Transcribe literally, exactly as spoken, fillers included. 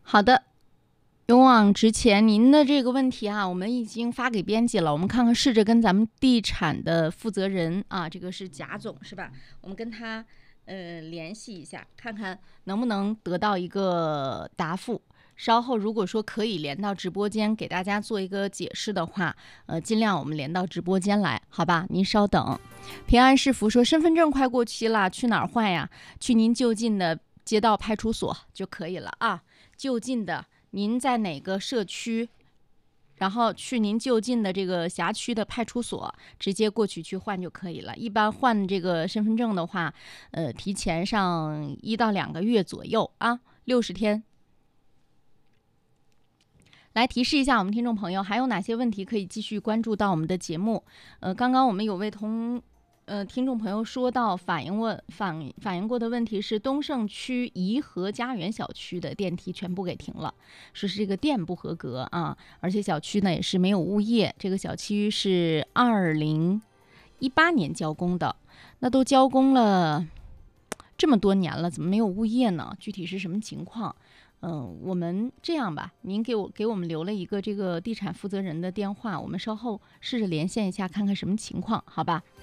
好的，勇往直前，您的这个问题啊，我们已经发给编辑了，我们看看试着跟咱们地产的负责人啊，这个是贾总是吧？我们跟他呃联系一下，看看能不能得到一个答复。稍后如果说可以连到直播间给大家做一个解释的话，呃，尽量我们连到直播间来，好吧？您稍等。平安是福说身份证快过期了，去哪儿换呀？去您就近的街道派出所就可以了啊，就近的。您在哪个社区，然后去您就近的这个辖区的派出所，直接过去去换就可以了。一般换这个身份证的话，呃，提前上一到两个月左右啊，六十天。来提示一下我们听众朋友，还有哪些问题可以继续关注到我们的节目？呃，刚刚我们有位同呃，听众朋友说到反映问反反映过的问题是东胜区颐和家园小区的电梯全部给停了，说是这个电不合格啊，而且小区呢也是没有物业，这个小区是二零一八年交工的，那都交工了这么多年了，怎么没有物业呢？具体是什么情况？嗯、呃，我们这样吧，您给我给我们留了一个这个地产负责人的电话，我们稍后试着连线一下，看看什么情况，好吧？